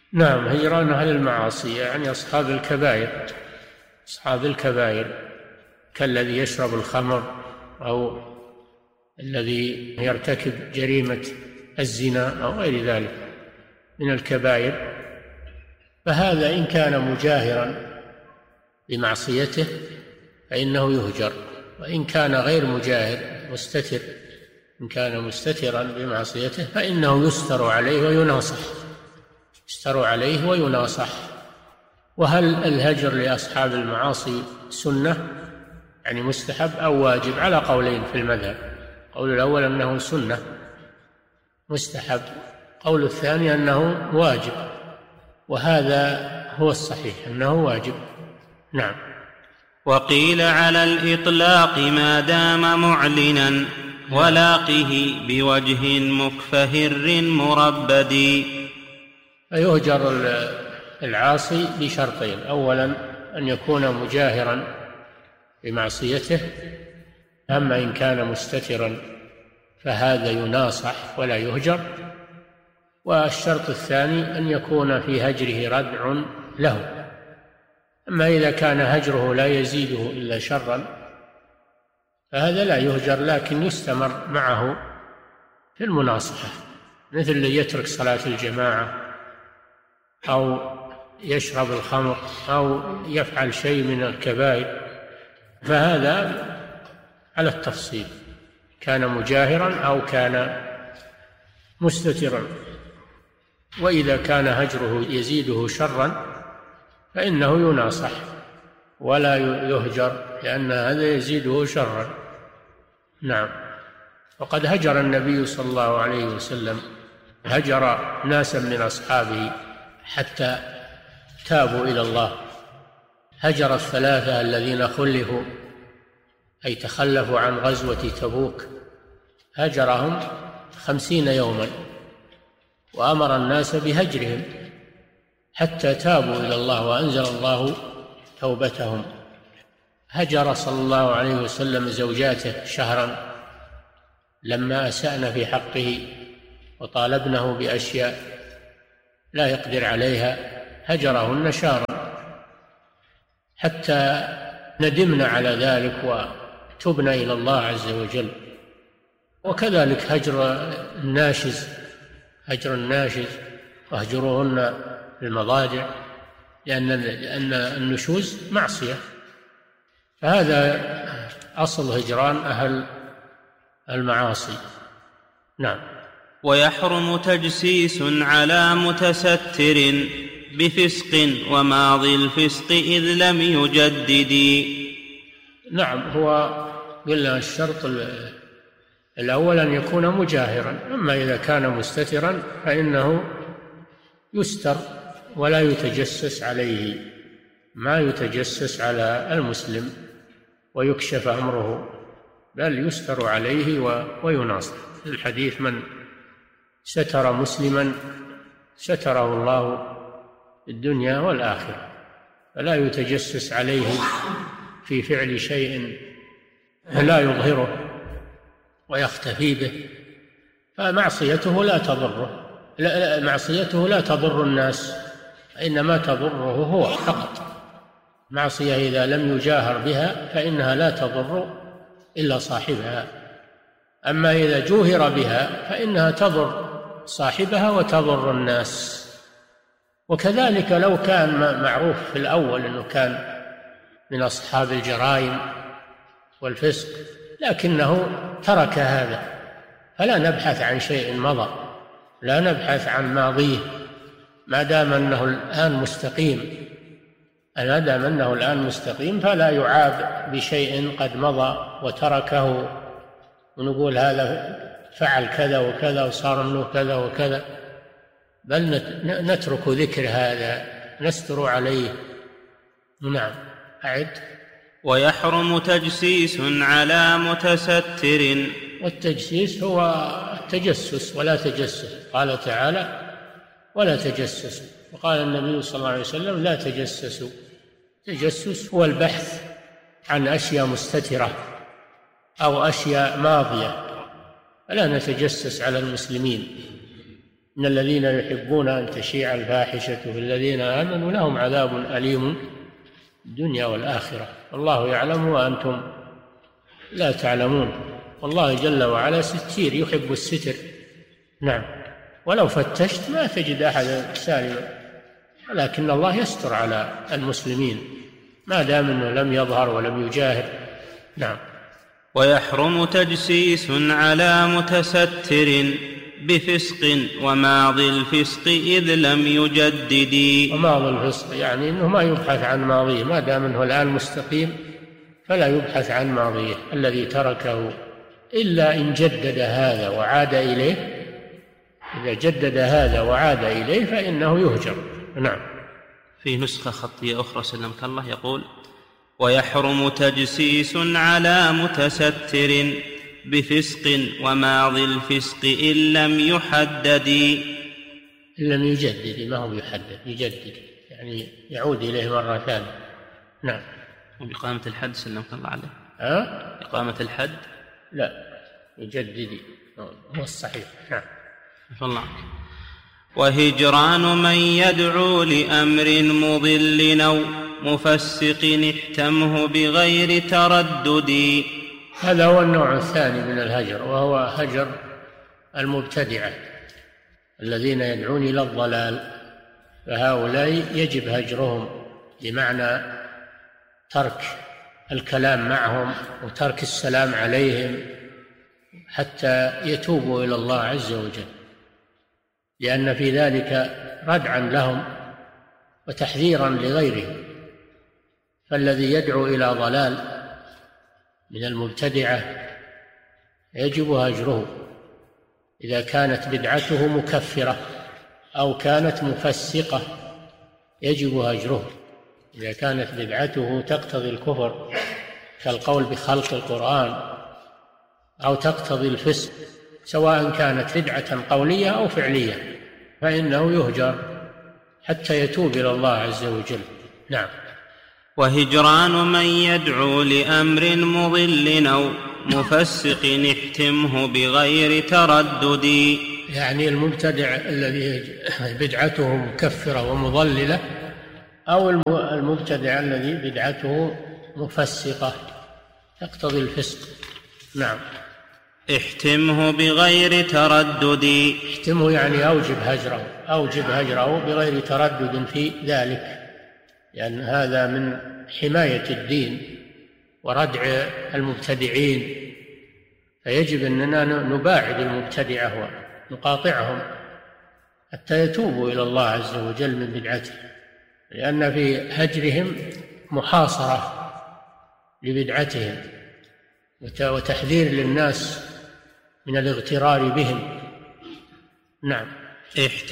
نعم، هجران أهل المعاصي يعني أصحاب الكبائر، أصحاب الكبائر كالذي يشرب الخمر أو الذي يرتكب جريمة الزنا أو غير ذلك من الكبائر، فهذا إن كان مجاهرا بمعصيته فإنه يهجر، وإن كان غير مجاهر مستتر، إن كان مستترا بمعصيته فإنه يستر عليه ويناصح، يستر عليه ويناصح. وهل الهجر لأصحاب المعاصي سنة يعني مستحب أو واجب؟ على قولين في المذهب، قول الأول أنه سنة مستحب، قول الثاني أنه واجب، وهذا هو الصحيح أنه واجب. نعم. وقيل على الإطلاق ما دام معلنا ولاقه بوجه مكفهر مربد. فيهجر العاصي بشرطين: أولا أن يكون مجاهرا بمعصيته، أما إن كان مستترا فهذا يناصح ولا يهجر. والشرط الثاني أن يكون في هجره ردع له، أما إذا كان هجره لا يزيده إلا شرا فهذا لا يهجر، لكن يستمر معه في المناصحة، مثل اللي يترك صلاة الجماعة أو يشرب الخمر أو يفعل شيء من الكبائر، فهذا على التفصيل، كان مجاهرا أو كان مستترا. وإذا كان هجره يزيده شرا فإنه يناصح ولا يهجر، لأن هذا يزيده شرا. نعم. وقد هجر النبي صلى الله عليه وسلم، هجر ناسا من أصحابه حتى تابوا إلى الله. هجر الثلاثة الذين خلفوا أي تخلفوا عن غزوة تبوك، هجرهم 50 يوما، وأمر الناس بهجرهم حتى تابوا إلى الله وأنزل الله توبتهم. هجر صلى الله عليه وسلم زوجاته شهرا لما أسأن في حقه وطالبنه بأشياء لا يقدر عليها، هجرهن شهرا حتى ندمنا على ذلك وتبنا إلى الله عز وجل. وكذلك هجر الناشز، هجر الناشز واهجروهن في المضاجع، لأن النشوز معصية، فهذا أصل هجران أهل المعاصي. نعم. ويحرم تجسيس على متستر بفسق وماضي الفسق إذ لم يجدد. نعم، هو قلنا الشرط الأول أن يكون مجاهرا، أما إذا كان مستترا فإنه يستر ولا يتجسس عليه، ما يتجسس على المسلم ويكشف أمره، بل يستر عليه ويناصر. في الحديث: من ستر مسلما ستره الله في الدنيا والآخرة، فلا يتجسس عليه في فعل شيء لا يظهره ويختفي به، فمعصيته لا تضره، معصيته لا تضر الناس، إنما تضره هو فقط. معصية إذا لم يجاهر بها فإنها لا تضر إلا صاحبها، أما إذا جوهر بها فإنها تضر صاحبها وتضر الناس. وكذلك لو كان معروف في الأول أنه كان من أصحاب الجرائم والفسق لكنه ترك هذا، فلا نبحث عن شيء مضى، لا نبحث عن ماضيه، ما دام أنه الآن مستقيم، ما دام أنه الآن مستقيم فلا يعاب بشيء قد مضى وتركه، ونقول هذا فعل كذا وكذا وصار منه كذا وكذا، بل نترك ذكر هذا، نستر عليه. نعم. أعد. ويحرم تجسيس على متستر. والتجسيس هو التجسس ولا تجسس، قال تعالى: ولا تجسسوا، وقال النبي صلى الله عليه وسلم: لا تجسسوا. التجسس هو البحث عن أشياء مستترة أو أشياء ماضية، فلا نتجسس على المسلمين إن الذين يحبون أن تشيع الفاحشة في الذين آمنوا لهم عذاب أليم الدنيا والآخرة، والله يعلم وأنتم لا تعلمون، والله جل وعلا ستير يحب الستر. نعم، ولو فتشت ما تجد أحدا سالما، ولكن الله يستر على المسلمين ما دام أنه لم يظهر ولم يجاهر. نعم. ويحرم تجسيس على متستر بفسق وماضي الفسق إذ لم يجدد. وماضي الفسق يعني أنه ما يبحث عن ماضيه، ما دام أنه الآن مستقيم فلا يبحث عن ماضيه الذي تركه إلا إن جدد هذا وعاد إليه. إذا جدد هذا وعاد إليه فإنه يهجر. نعم. في نسخة خطية أخرى سلمك الله يقول: ويحرم تجسيس على متستر بفسق وماضي الفسق إن لم يحدد. إن لم يجدد، ما هو يحدد، يجدد يعني يعود إليه مرة ثانية. نعم. وبإقامة الحد سلمك الله عليه. إقامة الحد لا، يجدد هو الصحيح. نعم. فالله. وهجران من يدعو لأمر مضل أو مفسق احتمه بغير تردد. هذا هو النوع الثاني من الهجر، وهو هجر المبتدعة الذين يدعون إلى الضلال، فهؤلاء يجب هجرهم بمعنى ترك الكلام معهم وترك السلام عليهم حتى يتوبوا إلى الله عز وجل، لأن في ذلك ردعا لهم وتحذيرا لغيرهم. فالذي يدعو إلى ضلال من المبتدعة يجب هجره إذا كانت بدعته مكفرة أو كانت مفسقة، يجب هجره. إذا كانت بدعته تقتضي الكفر كالقول بخلق القرآن أو تقتضي الفسق، سواء كانت بدعة قولية أو فعلية، فإنه يهجر حتى يتوب إلى الله عز وجل. نعم. وهجران من يدعو لأمر مضل أو مفسق احتمه بغير تردد. يعني المبتدع الذي بدعته مكفرة ومضللة، أو المبتدع الذي بدعته مفسقة تقتضي الفسق. نعم. احتمه بغير تردد. احتمه يعني أوجب هجره بغير تردد في ذلك، لأن هذا من حماية الدين وردع المبتدعين، فيجب أننا نباعد المبتدعة ونقاطعهم حتى يتوبوا إلى الله عز وجل من بدعته، لأن في هجرهم محاصرة لبدعتهم وتحذير للناس من الاغترار بهم. نعم.